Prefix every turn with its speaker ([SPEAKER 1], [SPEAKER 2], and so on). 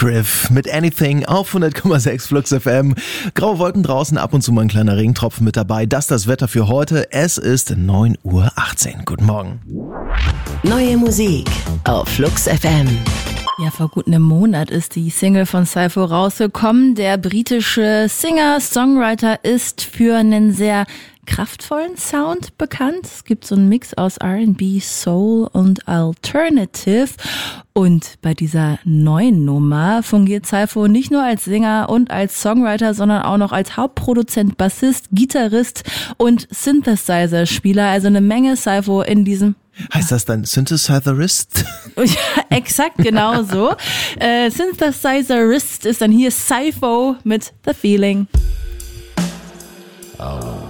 [SPEAKER 1] Radcliffe mit Anything auf 100,6 Flux FM. Graue Wolken draußen, ab und zu mal ein kleiner Regentropfen mit dabei. Das ist das Wetter für heute. Es ist 9:18 Uhr. Guten Morgen.
[SPEAKER 2] Neue Musik auf Flux FM.
[SPEAKER 3] Ja, vor gut einem Monat ist die Single von Saipho rausgekommen. Der britische Singer-Songwriter ist für einen sehr kraftvollen Sound bekannt. Es gibt so einen Mix aus R&B, Soul und Alternative. Und bei dieser neuen Nummer fungiert Saipho nicht nur als Sänger und als Songwriter, sondern auch noch als Hauptproduzent, Bassist, Gitarrist und Synthesizer-Spieler. Also eine Menge Saipho in diesem...
[SPEAKER 1] Heißt das dann Synthesizerist?
[SPEAKER 3] Ja, exakt, genau so. Synthesizerist ist dann hier Saipho mit The Feeling.
[SPEAKER 1] Oh.